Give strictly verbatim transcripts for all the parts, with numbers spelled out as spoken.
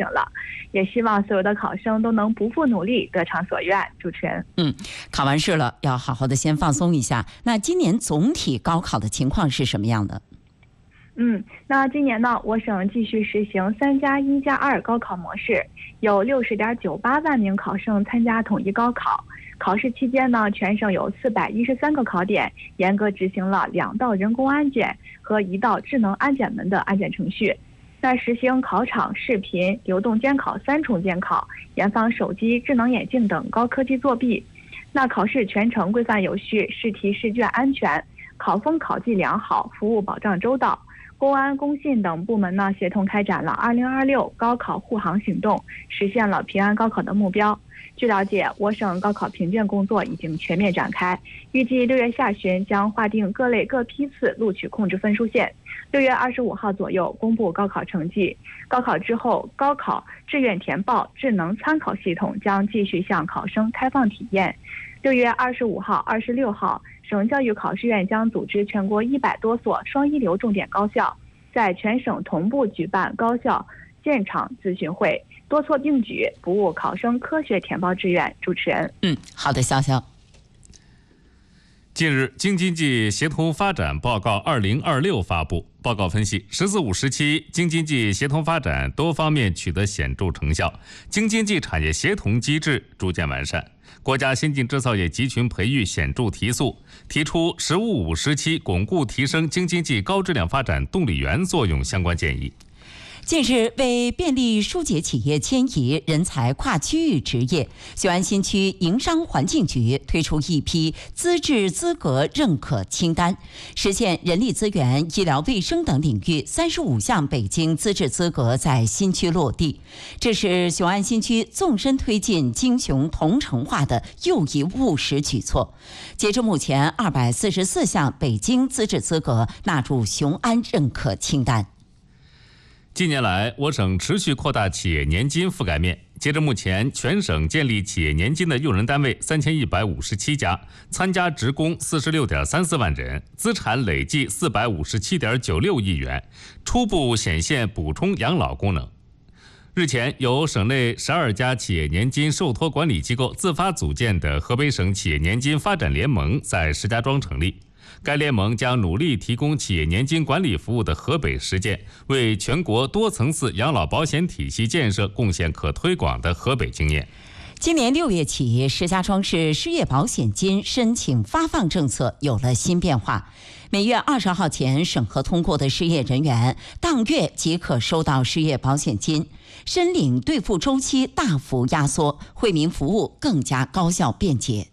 醒了，也希望所有的考生都能不负努力，得偿所愿。主持人， 嗯，考完试了，要好好的先放松一下。那今年总体高考的情况是什么样的？ 嗯，那今年呢，我省继续实行三加一加二高考模式，有六十点九八万名考生参加统一高考。考试期间呢，全省有四百一十三个考点严格执行了两道人工安检和一道智能安检门的安检程序。那实行考场、视频、流动监考三重监考，严防手机、智能眼镜等高科技作弊。那考试全程规范有序，试题试卷安全，考风考纪良好，服务保障周到。公安、工信等部门呢，协同开展了二零二六高考护航行动，实现了平安高考的目标。据了解，我省高考评卷工作已经全面展开，预计六月下旬将划定各类各批次录取控制分数线，六月二十五号左右公布高考成绩。高考之后，高考志愿填报智能参考系统将继续向考生开放体验。六月二十五号、二十六号，省教育考试院将组织全国一百多所双一流重点高校，在全省同步举办高校现场咨询会，多措并举，服务考生科学填报志愿。主持人， 嗯，好的，潇潇。 近日，京津冀协同发展报告二零二六发布。报告分析，“十四五”时期，京津冀协同发展多方面取得显著成效，京津冀产业协同机制逐渐完善，国家先进制造业集群培育显著提速，提出“十五五”时期巩固提升京津冀高质量发展动力源作用相关建议。 近日，为便利疏解企业迁移、人才跨区域职业，雄安新区营商环境局推出一批资质资格认可清单，实现人力资源、医疗卫生等领域三十五项北京资质资格在新区落地。这是雄安新区纵深推进京雄同城化的又一务实举措。截至目前，二百四十四项北京资质资格纳入雄安认可清单。 近年来，我省持续扩大企业年金覆盖面。截至目前，全省建立企业年金的用人单位三千一百五十七家，参加职工四十六点三四万人，资产累计四百五十七点九六亿元，初步显现补充养老功能。日前，由省内十二家企业年金受托管理机构自发组建的河北省企业年金发展联盟在石家庄成立。该联盟将努力提供企业年金管理服务的河北实践，为全国多层次养老保险体系建设贡献可推广的河北经验。 今年六月起，石家庄市失业保险金申请发放政策有了新变化。每月二十号前审核通过的失业人员，当月即可收到失业保险金，申领兑付周期大幅压缩，惠民服务更加高效便捷。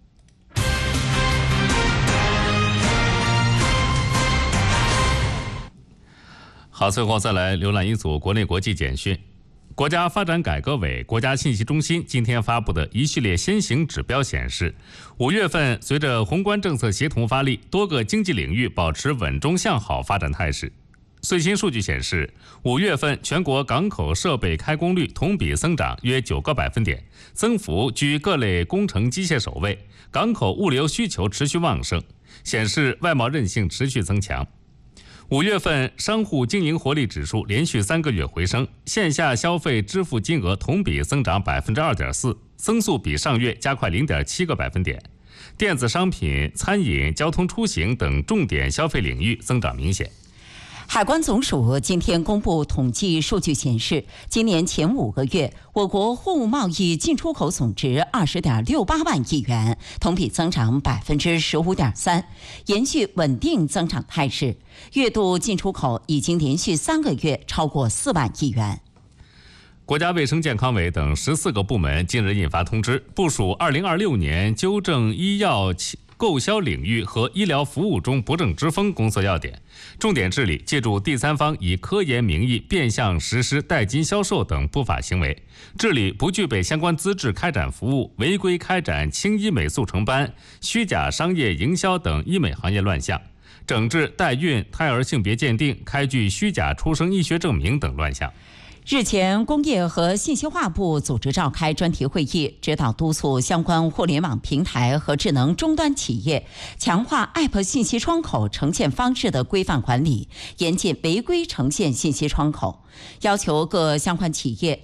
好，最后再来浏览一组国内国际简讯。国家发展改革委、国家信息中心今天发布的一系列先行指标显示，五月份随着宏观政策协同发力，多个经济领域保持稳中向好发展态势。最新数据显示，五月份全国港口设备开工率同比增长约九个百分点，增幅居各类工程机械首位，港口物流需求持续旺盛，显示外贸韧性持续增强。五月份商户经营活力指数连续三个月回升，线下消费支付金额同比增长百分之二点四，增速比上月加快零点七个百分点。电子商品、餐饮、交通出行等重点消费领域增长明显。 海关总署今天公布统计数据显示，今年前五个月，我国货物贸易进出口总值二十点六八万亿元，同比增长百分之十五点三，延续稳定增长态势。月度进出口已经连续三个月超过四万亿元。 国家卫生健康委等十四个部门近日印发通知，部署二零二六年纠正医药购销领域和医疗服务中不正之风工作要点，重点治理借助第三方以科研名义变相实施代金销售等不法行为，治理不具备相关资质开展服务、违规开展轻医美速成班、虚假商业营销等医美行业乱象，整治代孕、胎儿性别鉴定、开具虚假出生医学证明等乱象。 日前，工业和信息化部组织召开专题会议，指导督促相关互联网平台和智能终端企业强化 App 信息窗口呈现方式的规范管理，严禁违规呈现信息窗口，要求各相关企业